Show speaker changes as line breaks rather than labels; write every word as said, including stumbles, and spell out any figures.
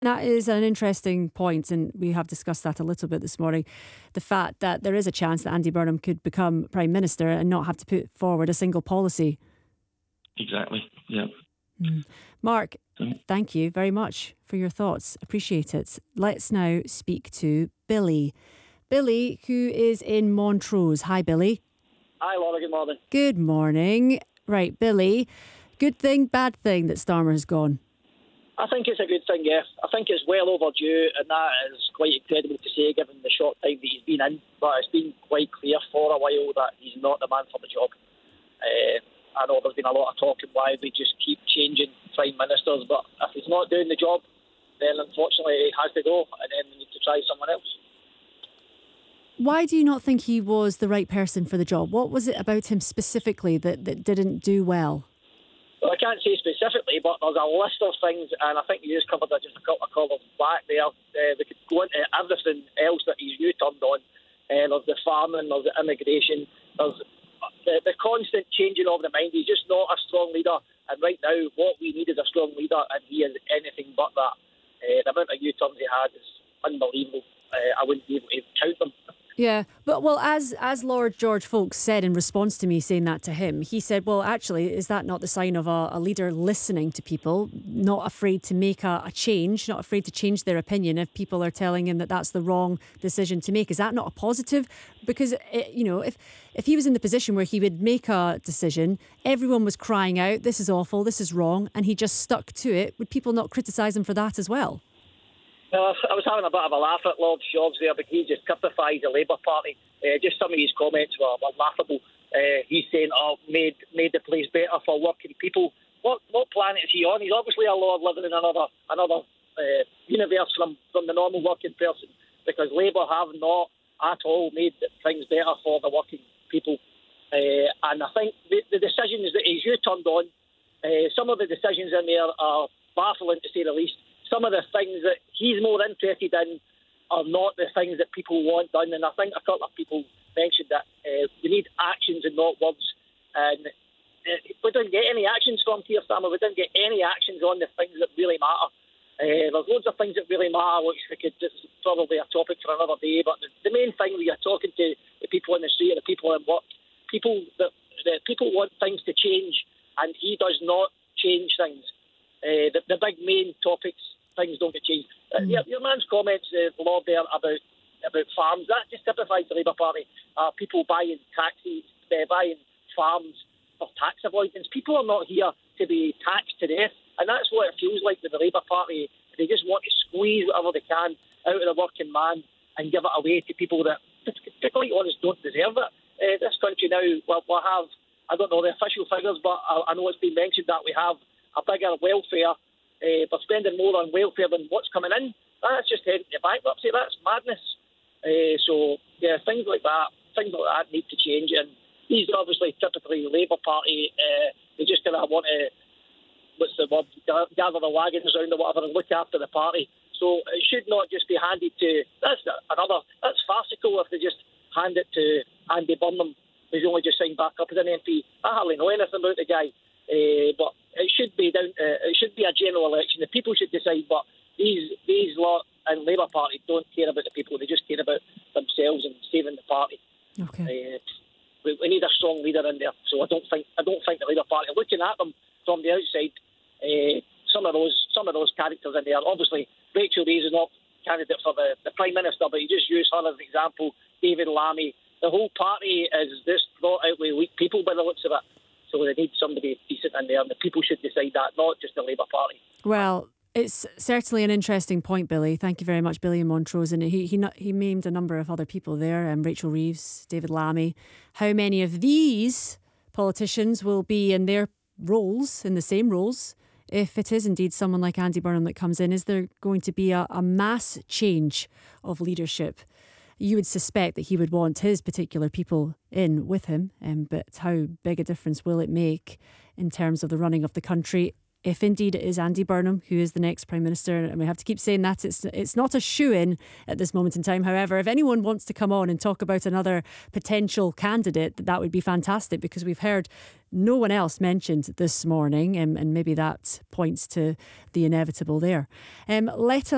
That is an interesting point, and we have discussed that a little bit this morning. The fact that there is a chance that Andy Burnham could become Prime Minister and not have to put forward a single policy.
Exactly, yeah.
Mm. Mark,
Mm.
thank you very much for your thoughts. Appreciate it. Let's now speak to Billy. Billy, who is in Montrose. Hi, Billy.
Hi, Laura. Good morning.
Good morning. Right, Billy, good thing, bad thing that Starmer has gone?
I think it's a good thing, yeah. I think it's well overdue, and that is quite incredible to say given the short time that he's been in. But it's been quite clear for a while that he's not the man for the job. Uh, I know there's been a lot of talk about why we just keep changing prime ministers, but if he's not doing the job, then unfortunately he has to go, and then we need to try someone else.
Why do you not think he was the right person for the job? What was it about him specifically that, that didn't do well?
Well, I can't say specifically, but there's a list of things, and I think you just covered just a couple of colours back there. Uh, we could go into everything else that he's U-turned on. Uh, there's the farming, there's the immigration, there's the, the constant changing of the mind. He's just not a strong leader, and right now what we need is a strong leader, and he is anything but that. Uh, the amount of U-turns he had is unbelievable. Uh, I wouldn't be able to count them.
Yeah, but well, as as Lord George Folks said in response to me saying that to him, he said, well, actually, is that not the sign of a, a leader listening to people, not afraid to make a, a change, not afraid to change their opinion if people are telling him that that's the wrong decision to make? Is that not a positive? Because, it, you know, if, if he was in the position where he would make a decision, everyone was crying out, this is awful, this is wrong, and he just stuck to it, would people not criticise him for that as well?
Uh, I was having a bit of a laugh at Lord Jobs there, but he just typifies the Labour Party. Uh, just some of his comments were, were laughable. Uh, he's saying, "Oh, made made the place better for working people." What what planet is he on? He's obviously a lord living in another another uh, universe from, from the normal working person, because Labour have not at all made things better for the working people. Uh, and I think the, the decisions that he's U-turned on, uh, some of the decisions in there are baffling to say the least. Some of the things that he's more interested in are not the things that people want done. And I think a couple of people mentioned that uh, we need actions and not words. And uh, we didn't get any actions from Keir Starmer. We didn't get any actions on the things that really matter. Uh, there's loads of things that really matter, which we could just probably a topic for another day. But the, the main thing, we are talking to the people in the street, the people in work, people that the people want things to change, and he does not change things. Uh, the, the big main topics, things don't get changed. Uh, your, your man's comments, uh, Lord, there about about farms, that just typifies the Labour Party. Uh, people buying taxis, uh, buying farms for tax avoidance. People are not here to be taxed to death, and that's what it feels like with the Labour Party. They just want to squeeze whatever they can out of the working man and give it away to people that, to be quite honest, don't deserve it. Uh, this country now will, will have, I don't know the official figures, but I, I know it's been mentioned that we have a bigger welfare. Uh, we're spending more on welfare than what's coming in. That's just heading to bankruptcy. That's madness. Uh, so, yeah, things like that, things like that need to change. And these are obviously typically the Labour Party. Uh, they just kind of want to, what's the word, gather the wagons around or whatever and look after the party. So it should not just be handed to, that's another, that's farcical if they just hand it to Andy Burnham, who's only just signed back up as an M P. I hardly know anything about the guy. Uh, but it should be down. Uh, it should be a general election. The people should decide. But these these lot and Labour Party don't care about the people. They just care about themselves and saving the party.
Okay.
Uh, we, we need a strong leader in there. So I don't think I don't think the Labour Party. Looking at them from the outside, uh, some of those some of those characters in there. Obviously, Rachel Reeves is not candidate for the, the Prime Minister, but you just use her as an example. David Lammy. The whole party is just brought out with weak people by the looks of it. So they need somebody decent in there, and the people should decide that, not just the Labour Party.
Well, it's certainly an interesting point, Billy. Thank you very much, Billy in Montrose. And he he he named a number of other people there, um, Rachel Reeves, David Lammy. How many of these politicians will be in their roles, in the same roles, if it is indeed someone like Andy Burnham that comes in? Is there going to be a, a mass change of leadership? You would suspect that he would want his particular people in with him, um, but how big a difference will it make in terms of the running of the country? If indeed it is Andy Burnham who is the next Prime Minister, and we have to keep saying that, it's it's not a shoo-in at this moment in time. However, if anyone wants to come on and talk about another potential candidate, that would be fantastic, because we've heard no one else mentioned this morning, um, and maybe that points to the inevitable there. Um, let us